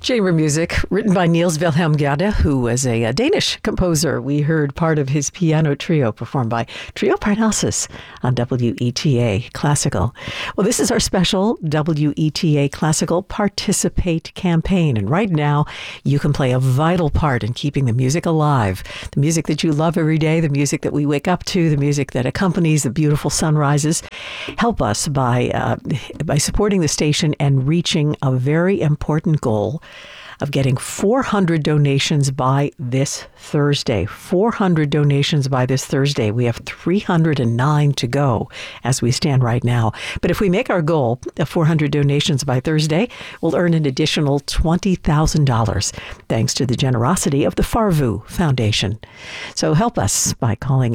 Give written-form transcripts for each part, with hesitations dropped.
Chamber music written by Niels Wilhelm Gade, who was a Danish composer. We heard part of his piano trio performed by Trio Parnassus on WETA Classical. Well, this is our special WETA Classical Participate campaign. And right now, you can play a vital part in keeping the music alive. The music that you love every day, the music that we wake up to, the music that accompanies the beautiful sunrises. Help us by supporting the station and reaching a very important goal of getting 400 donations by this Thursday. 400 donations by this Thursday. We have 309 to go as we stand right now. But if we make our goal of 400 donations by Thursday, we'll earn an additional $20,000 thanks to the generosity of the Farvu Foundation. So help us by calling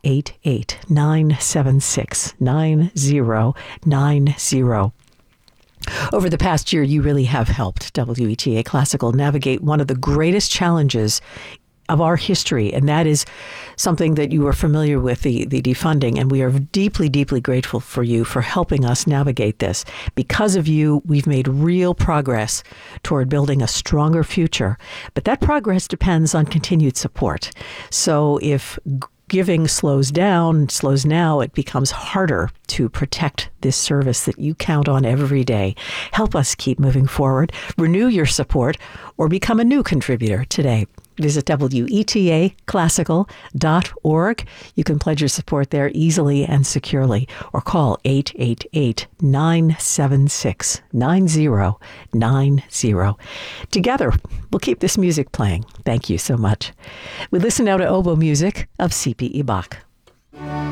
888-976-9090. Over the past year, you really have helped WETA Classical navigate one of the greatest challenges of our history, and that is something that you are familiar with, the defunding, and we are deeply, deeply grateful for you for helping us navigate this. Because of you, we've made real progress toward building a stronger future, but that progress depends on continued support. So if giving slows now, it becomes harder to protect this service that you count on every day. Help us keep moving forward. Renew your support or become a new contributor today. Visit WETAClassical.org. You can pledge your support there easily and securely, or call 888-976-9090. Together, we'll keep this music playing. Thank you so much. We listen now to oboe music of C.P.E. Bach.